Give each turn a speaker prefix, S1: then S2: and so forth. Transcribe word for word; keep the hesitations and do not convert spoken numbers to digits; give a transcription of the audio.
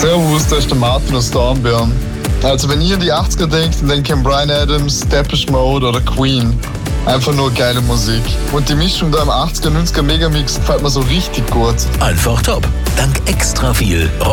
S1: Servus, da ist der Martin aus Dornbirn. Also wenn ihr an die achtziger denkt, dann denkt ihr an Bryan Adams, Depeche Mode oder Queen. Einfach nur geile Musik. Und die Mischung da im achtziger, neunziger Megamix gefällt mir so richtig gut.
S2: Einfach top. Dank extra viel